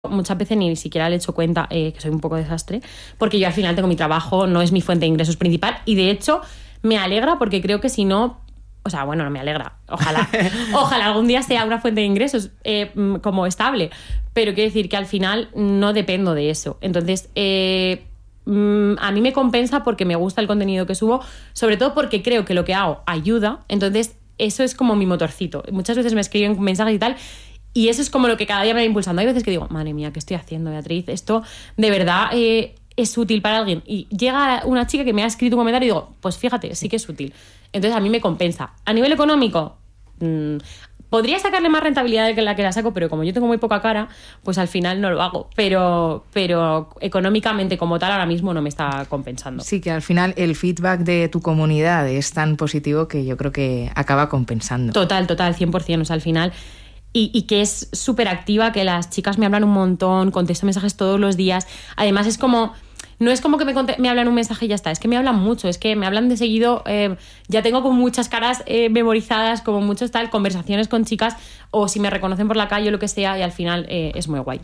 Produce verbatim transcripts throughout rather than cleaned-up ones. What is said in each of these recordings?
muchas veces ni siquiera le he hecho cuenta eh, que soy un poco desastre, porque yo al final tengo mi trabajo, no es mi fuente de ingresos principal, y de hecho me alegra porque creo que si no, o sea, bueno, no me alegra, ojalá ojalá algún día sea una fuente de ingresos eh, como estable, pero quiero decir que al final no dependo de eso. Entonces eh, a mí me compensa porque me gusta el contenido que subo, sobre todo porque creo que lo que hago ayuda. Entonces eso es como mi motorcito. Muchas veces me escriben mensajes y tal, y eso es como lo que cada día me va impulsando. Hay veces que digo, madre mía, ¿qué estoy haciendo, Beatriz? Esto de verdad eh, es útil para alguien. Y llega una chica que me ha escrito un comentario y digo, pues fíjate, sí que es útil. Entonces a mí me compensa. A nivel económico, mmm, podría sacarle más rentabilidad que la que la saco, pero como yo tengo muy poca cara, pues al final no lo hago. Pero, pero económicamente como tal ahora mismo no me está compensando. Sí, que al final el feedback de tu comunidad es tan positivo que yo creo que acaba compensando. Total, total, cien por ciento. O sea, al final... Y, y que es súper activa, que las chicas me hablan un montón, contesto mensajes todos los días. Además es como... No es como que me, conte- me hablan un mensaje y ya está, es que me hablan mucho, es que me hablan de seguido, eh, ya tengo como muchas caras eh, memorizadas, como muchos tal, conversaciones con chicas, o si me reconocen por la calle o lo que sea, y al final eh, es muy guay.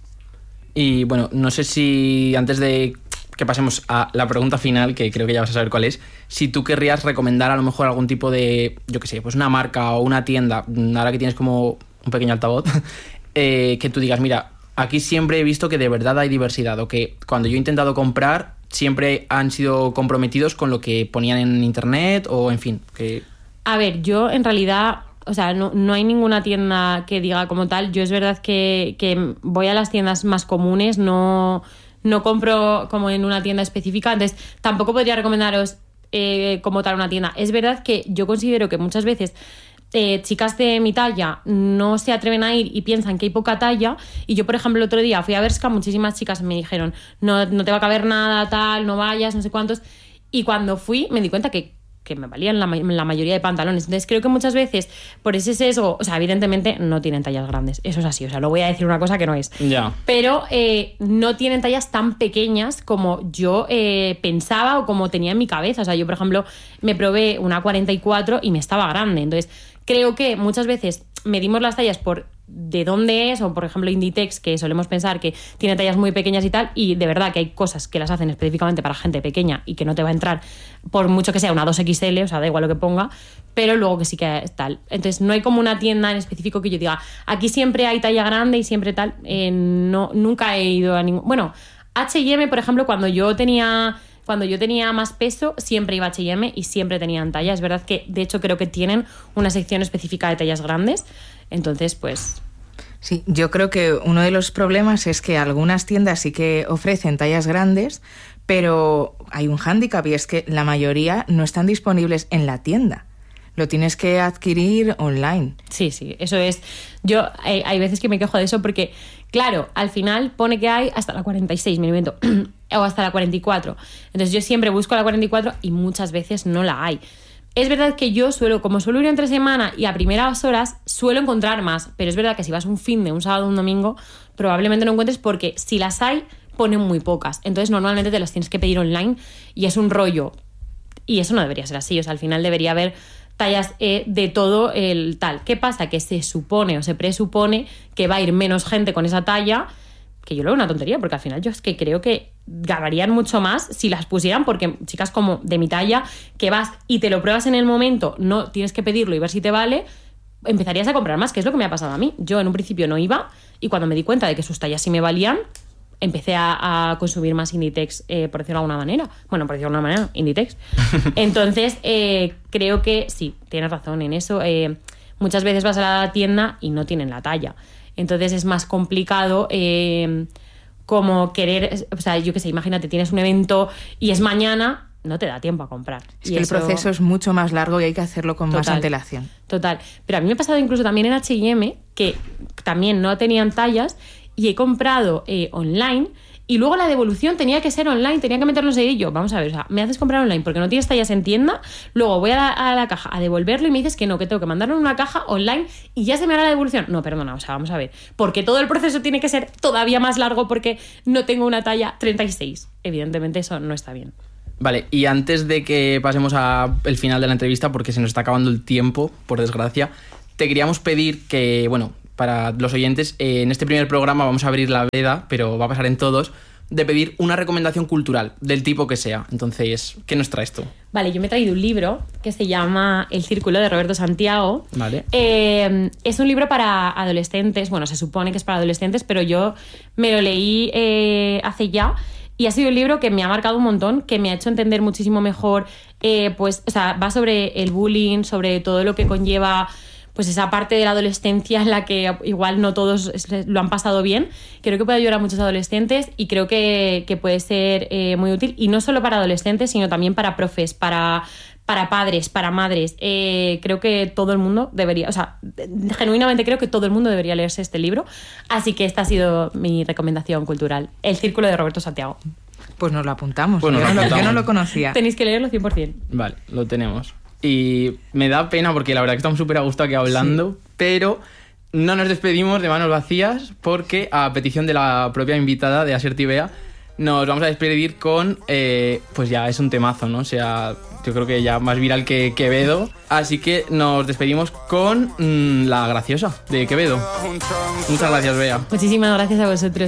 Y bueno, no sé si antes de que pasemos a la pregunta final, que creo que ya vas a saber cuál es, si tú querrías recomendar a lo mejor algún tipo de, yo qué sé, pues una marca o una tienda, ahora que tienes como un pequeño altavoz, eh, que tú digas, mira, aquí siempre he visto que de verdad hay diversidad, o que cuando yo he intentado comprar siempre han sido comprometidos con lo que ponían en internet, o en fin, que... A ver, yo en realidad, o sea, no, no hay ninguna tienda que diga como tal. Yo es verdad que, que voy a las tiendas más comunes, no, no compro como en una tienda específica, entonces tampoco podría recomendaros eh, como tal una tienda. Es verdad que yo considero que muchas veces Eh, chicas de mi talla no se atreven a ir y piensan que hay poca talla, y yo por ejemplo el otro día fui a Bershka, muchísimas chicas me dijeron no, no te va a caber nada, tal, no vayas, no sé cuántos, y cuando fui me di cuenta que, que me valían la, la mayoría de pantalones. Entonces creo que muchas veces por ese sesgo, o sea, evidentemente no tienen tallas grandes, eso es así, o sea, no voy a decir una cosa que no es, yeah. pero eh, no tienen tallas tan pequeñas como yo eh, pensaba o como tenía en mi cabeza. O sea, yo por ejemplo me probé una cuarenta y cuatro y me estaba grande, entonces creo que muchas veces medimos las tallas por de dónde es, o por ejemplo Inditex, que solemos pensar que tiene tallas muy pequeñas y tal, y de verdad que hay cosas que las hacen específicamente para gente pequeña y que no te va a entrar por mucho que sea una dos equis ele, o sea, da igual lo que ponga, pero luego que sí que es tal. Entonces no hay como una tienda en específico que yo diga, aquí siempre hay talla grande y siempre tal. Eh, no, nunca he ido a ningún... Bueno, H y M, por ejemplo, cuando yo tenía... Cuando yo tenía más peso, siempre iba a H y M y siempre tenían talla. Es verdad que, de hecho, creo que tienen una sección específica de tallas grandes. Entonces, pues... Sí, yo creo que uno de los problemas es que algunas tiendas sí que ofrecen tallas grandes, pero hay un hándicap, y es que la mayoría no están disponibles en la tienda. Lo tienes que adquirir online. Sí, sí, eso es... Yo hay, hay veces que me quejo de eso porque, claro, al final pone que hay hasta la cuarenta y seis, me lo invento, o hasta la cuarenta y cuatro. Entonces yo siempre busco la cuarenta y cuatro y muchas veces no la hay. Es verdad que yo suelo, como suelo ir entre semana y a primeras horas, suelo encontrar más, pero es verdad que si vas un fin de un sábado o un domingo, probablemente no encuentres, porque si las hay, ponen muy pocas. Entonces normalmente te las tienes que pedir online y es un rollo. Y eso no debería ser así, o sea, al final debería haber tallas eh, de todo el tal. ¿Qué pasa? Que se supone o se presupone que va a ir menos gente con esa talla, que yo lo veo una tontería, porque al final yo es que creo que ganarían mucho más si las pusieran, porque chicas como de mi talla, que vas y te lo pruebas en el momento, no tienes que pedirlo y ver si te vale, empezarías a comprar más, que es lo que me ha pasado a mí. Yo en un principio no iba, y cuando me di cuenta de que sus tallas sí me valían, empecé a, a consumir más Inditex, eh, por decirlo de alguna manera. Bueno, por decirlo de alguna manera, Inditex. Entonces, eh, creo que sí, tienes razón en eso. Eh, muchas veces vas a la tienda y no tienen la talla. Entonces es más complicado eh, como querer... O sea, yo qué sé, imagínate, tienes un evento y es mañana, no te da tiempo a comprar. Es y que eso... el proceso es mucho más largo y hay que hacerlo con Total, más antelación. Total. Pero a mí me ha pasado incluso también en H y M, que también no tenían tallas, y he comprado eh, online, y luego la devolución tenía que ser online, tenía que meternos en ello. Vamos a ver, o sea, me haces comprar online porque no tienes tallas en tienda, luego voy a la, a la caja a devolverlo y me dices que no, que tengo que mandarlo en una caja online y ya se me hará la devolución. No, perdona, o sea, vamos a ver, porque todo el proceso tiene que ser todavía más largo porque no tengo una talla treinta y seis. Evidentemente eso no está bien. Vale, y antes de que pasemos al final de la entrevista, porque se nos está acabando el tiempo, por desgracia, te queríamos pedir que, bueno, para los oyentes, eh, en este primer programa vamos a abrir la veda, pero va a pasar en todos, de pedir una recomendación cultural, del tipo que sea. Entonces, ¿qué nos traes tú? Vale, yo me he traído un libro que se llama El Círculo, de Roberto Santiago. Vale. Eh, es un libro para adolescentes, bueno, se supone que es para adolescentes, pero yo me lo leí eh, hace ya y ha sido un libro que me ha marcado un montón, que me ha hecho entender muchísimo mejor, eh, pues, o sea, va sobre el bullying, sobre todo lo que conlleva pues esa parte de la adolescencia en la que igual no todos lo han pasado bien. Creo que puede ayudar a muchos adolescentes y creo que, que puede ser eh, muy útil, y no solo para adolescentes, sino también para profes, para, para padres, para madres. Eh, creo que todo el mundo debería, o sea, genuinamente creo que todo el mundo debería leerse este libro, así que esta ha sido mi recomendación cultural, El Círculo, de Roberto Santiago. Pues nos lo apuntamos, Pues nos yo, lo no lo, apuntamos. yo no lo conocía. Tenéis que leerlo cien por ciento. Vale, lo tenemos. Y me da pena porque la verdad que estamos súper a gusto aquí hablando, sí. Pero no nos despedimos de manos vacías porque a petición de la propia invitada de Asertivea nos vamos a despedir con, eh, pues ya es un temazo, ¿no? O sea, yo creo que ya más viral que Quevedo. Así que nos despedimos con mmm, La Graciosa, de Quevedo. Muchas gracias, Bea. Muchísimas gracias a vosotros.